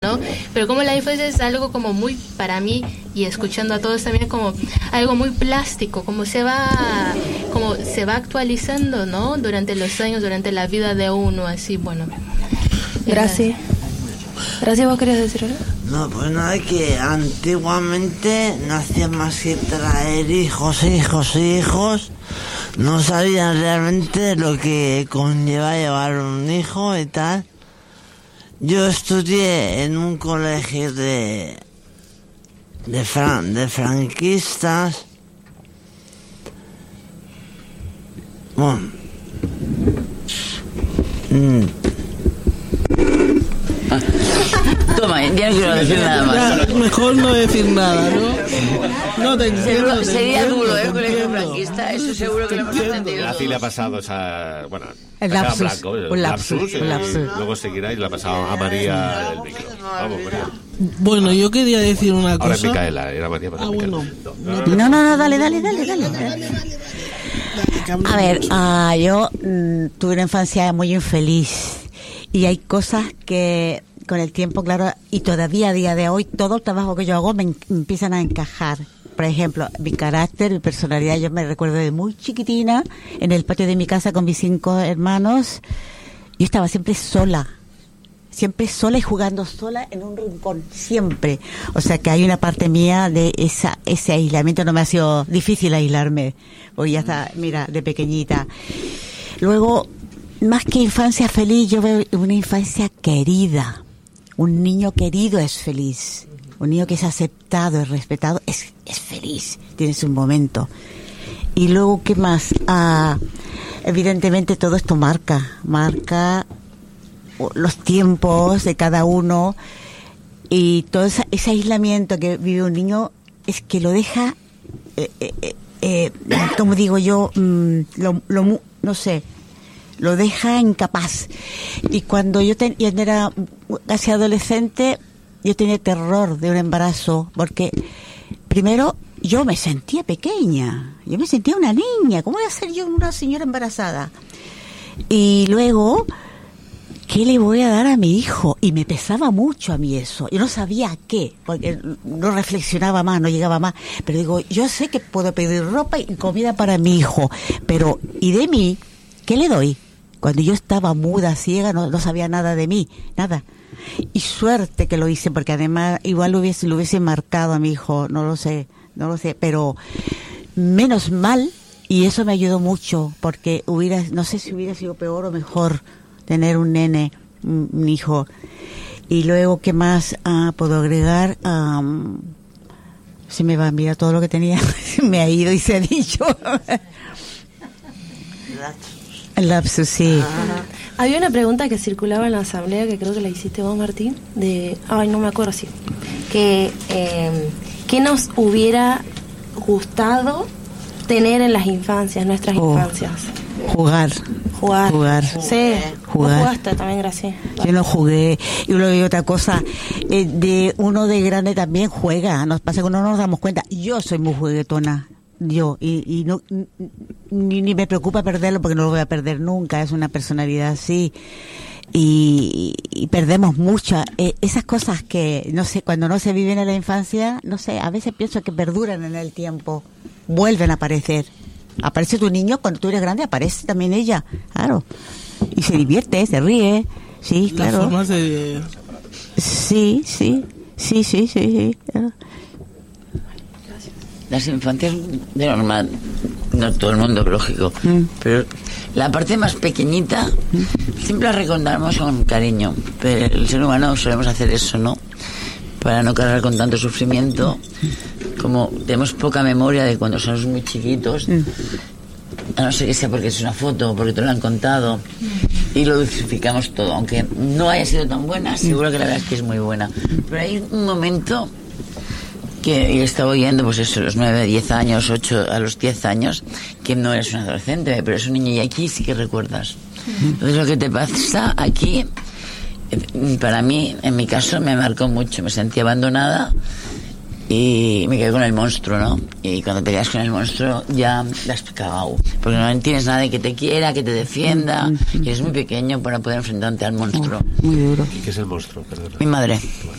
¿no? Pero como la infancia es algo como muy, para mí, y escuchando a todos también, como algo muy plástico, como se va actualizando, ¿no? Durante los años, durante la vida de uno, así, bueno. Gracias. Gracias, ¿vos querías decir algo? No, pues nada, que antiguamente no hacían más que traer hijos. No sabían realmente lo que conlleva llevar un hijo y tal. Yo estudié en un colegio de franquistas. Bueno. Toma, ya no quiero decir nada más. Mejor no decir nada, ¿no? No te entiendo. Sería duro, colegio franquista, eso seguro que lo hemos entendido. Así le ha pasado esa... Bueno, el lapsus. Un lapsus. Luego seguirá y le ha pasado a María el micro. Vamos, María. Bueno, yo quería decir una cosa. Ahora es Micaela, era María para Micaela. Bueno. No, dale. A ver, yo tuve una infancia muy infeliz y hay cosas que con el tiempo, claro, y todavía a día de hoy todo el trabajo que yo hago me empiezan a encajar. Por ejemplo, mi carácter, mi personalidad, yo me recuerdo de muy chiquitina, en el patio de mi casa con mis 5 hermanos, yo estaba siempre sola y jugando sola en un rincón, siempre. O sea que hay una parte mía de ese aislamiento, no me ha sido difícil aislarme, porque ya está, mira, de pequeñita. Luego, más que infancia feliz, yo veo una infancia querida. Un niño querido es feliz. Un niño que es aceptado, es respetado, es feliz. Tiene su momento. Y luego, ¿qué más? Evidentemente todo esto marca los tiempos de cada uno. Y todo ese aislamiento que vive un niño es que lo deja, como digo yo, no sé, lo deja incapaz. Y cuando yo era casi adolescente, yo tenía terror de un embarazo, porque primero yo me sentía pequeña, yo me sentía una niña, ¿cómo voy a ser yo una señora embarazada? Y luego, ¿qué le voy a dar a mi hijo? Y me pesaba mucho a mí eso, yo no sabía qué, porque no reflexionaba más, no llegaba más, pero digo, yo sé que puedo pedir ropa y comida para mi hijo, pero ¿y de mí? ¿Qué le doy? Cuando yo estaba muda, ciega, no sabía nada de mí, nada. Y suerte que lo hice, porque además igual lo hubiese marcado a mi hijo, no lo sé, pero menos mal, y eso me ayudó mucho, porque no sé si hubiera sido peor o mejor tener un nene, un hijo. Y luego, ¿qué más puedo agregar? Se me va, mira, todo lo que tenía me ha ido y se ha dicho. El lapsus, sí. Había una pregunta que circulaba en la asamblea, que creo que la hiciste vos, Martín, no me acuerdo, sí. ¿Qué nos hubiera gustado tener en las infancias, nuestras infancias? Jugar. Sí, jugar. Vos jugaste también, gracias. Yo no jugué. Y luego otra cosa, uno de grande también juega. Nos pasa que no nos damos cuenta. Yo soy muy juguetona. Y no, ni me preocupa perderlo, porque no lo voy a perder nunca. Es una personalidad así. Y perdemos mucho. Esas cosas que, no sé, cuando no se viven en la infancia, no sé, a veces pienso que perduran en el tiempo. Vuelven a aparecer. Aparece tu niño, cuando tú eres grande aparece también ella, claro. Y se divierte, se ríe. Sí, claro. Las formas de... Sí, claro. Las infancias, de normal, no todo el mundo, lógico, pero la parte más pequeñita siempre la recordamos con cariño, pero el ser humano solemos hacer eso, ¿no? Para no cargar con tanto sufrimiento, como tenemos poca memoria de cuando somos muy chiquitos, a no ser que sea porque es una foto o porque te lo han contado, y lo dulcificamos todo, aunque no haya sido tan buena, seguro que la verdad es que es muy buena, pero hay un momento que yo estaba oyendo, pues eso, los 9, 10 años, 8, a los 10 años, que no eres un adolescente, pero es un niño, y aquí sí que recuerdas. Entonces lo que te pasa aquí, para mí, en mi caso, me marcó mucho. Me sentí abandonada y me quedé con el monstruo, ¿no? Y cuando te quedas con el monstruo ya la has cagado, porque no tienes nadie que te quiera, que te defienda, y eres muy pequeño para poder enfrentarte al monstruo. Muy duro. ¿Y qué es el monstruo? Perdona. Mi madre.